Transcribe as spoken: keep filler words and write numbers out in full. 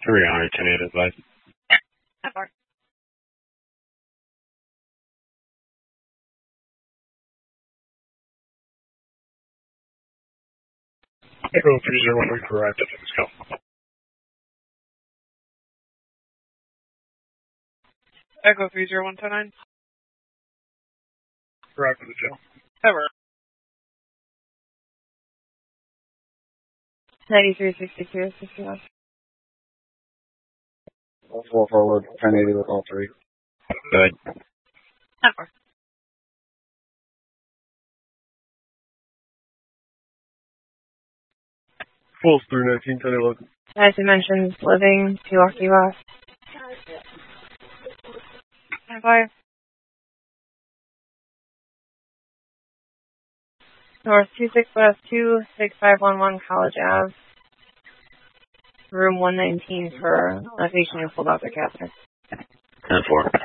three hundred, ten eight advice. That far. Echo three zero one, correct. Let's go. Echo three zero one ten nine. Correct for the Joe. Ever. ninety-three sixty-two, sixty-one. All four forward, ten eighty with all three. Good. Ever. Full three nineteen, ten eleven. As dimensions, living, Pewaukee West. ten five. North two six West two six five one one College Ave. Room one nineteen for a patient who pulled out their catheter. ten four.